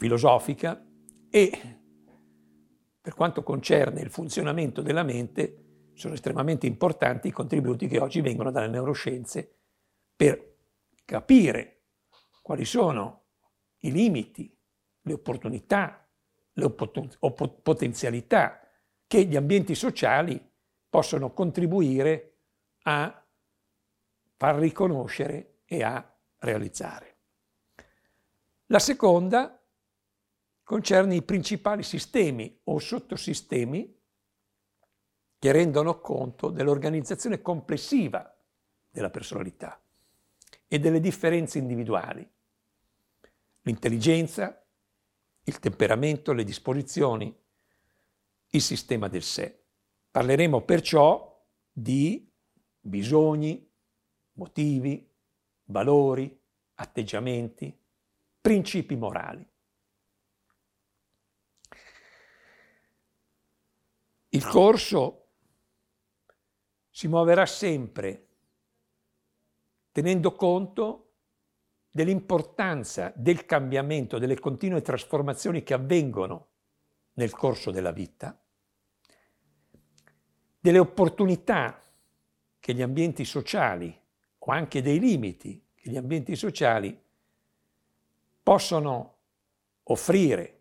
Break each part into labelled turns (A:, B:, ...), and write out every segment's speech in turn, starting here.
A: filosofica e, per quanto concerne il funzionamento della mente, sono estremamente importanti i contributi che oggi vengono dalle neuroscienze per capire quali sono i limiti, le opportunità, le potenzialità che gli ambienti sociali possono contribuire a far riconoscere e a realizzare. La seconda concerne i principali sistemi o sottosistemi che rendono conto dell'organizzazione complessiva della personalità e delle differenze individuali. L'intelligenza, il temperamento, le disposizioni, il sistema del sé. Parleremo perciò di bisogni, motivi, valori, atteggiamenti, principi morali. Il corso si muoverà sempre tenendo conto dell'importanza del cambiamento, delle continue trasformazioni che avvengono nel corso della vita, delle opportunità che gli ambienti sociali o anche dei limiti che gli ambienti sociali possono offrire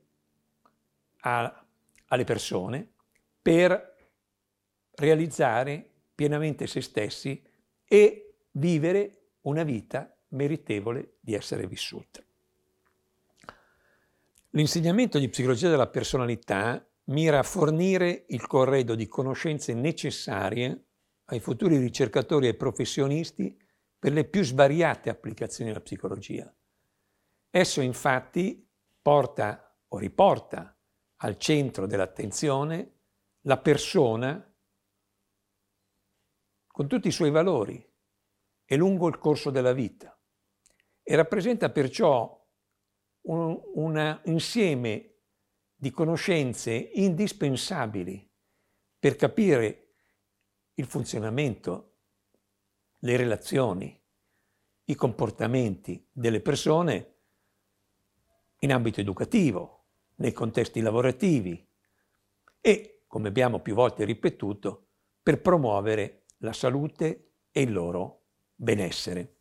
A: alle persone per realizzare pienamente se stessi e vivere una vita meritevole di essere vissuta. L'insegnamento di psicologia della personalità mira a fornire il corredo di conoscenze necessarie ai futuri ricercatori e professionisti per le più svariate applicazioni della psicologia. Esso infatti porta o riporta al centro dell'attenzione la persona con tutti i suoi valori e lungo il corso della vita e rappresenta perciò un insieme di conoscenze indispensabili per capire il funzionamento, le relazioni, i comportamenti delle persone in ambito educativo, nei contesti lavorativi e, come abbiamo più volte ripetuto, per promuovere la salute e il loro benessere.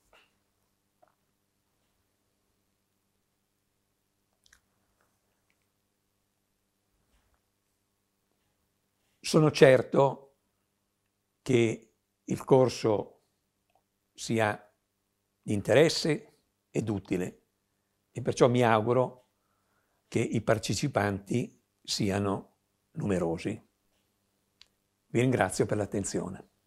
A: Sono certo che il corso sia di interesse ed utile e perciò mi auguro che i partecipanti siano numerosi. Vi ringrazio per l'attenzione.